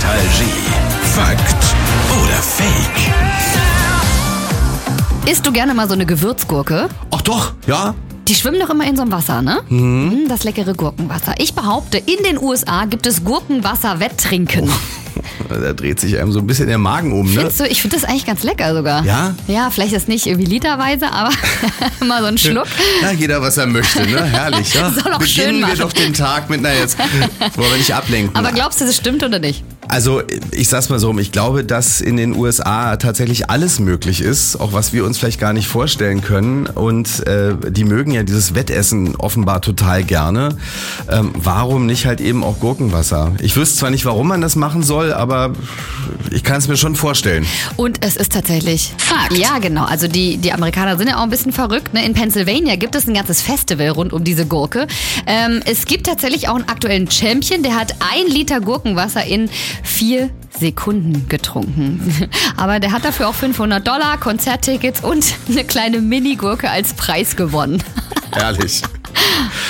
Nostalgie. Fakt oder Fake? Isst du gerne mal so eine Gewürzgurke? Ach doch, ja. Die schwimmen doch immer in so einem Wasser, ne? Das leckere Gurkenwasser. Ich behaupte, in den USA gibt es Gurkenwasser-Wetttrinken. Da dreht sich einem so ein bisschen der Magen um, ne? Findest du? Ich finde das eigentlich ganz lecker sogar. Ja? Ja, vielleicht ist nicht irgendwie literweise, aber mal so einen Schluck. Ja, jeder, was er möchte, ne? Herrlich, ja. Soll auch schön Beginnen wir machen. doch den Tag mit, jetzt wollen wir nicht ablenken. Aber glaubst du, das stimmt oder nicht? Also, ich sag's mal so rum, ich glaube, dass in den USA tatsächlich alles möglich ist, auch was wir uns vielleicht gar nicht vorstellen können. Und die mögen ja dieses Wettessen offenbar total gerne. Warum nicht halt eben auch Gurkenwasser? Ich wüsste zwar nicht, warum man das machen soll, aber ich kann es mir schon vorstellen. Und es ist tatsächlich Fakt. Ja, genau. Also die Amerikaner sind ja auch ein bisschen verrückt. Ne? In Pennsylvania gibt es ein ganzes Festival rund um diese Gurke. Es gibt tatsächlich auch einen aktuellen Champion, der hat 1 Liter Gurkenwasser in 4 Sekunden getrunken. Aber der hat dafür auch $500, Konzerttickets und eine kleine Mini-Gurke als Preis gewonnen. Herrlich.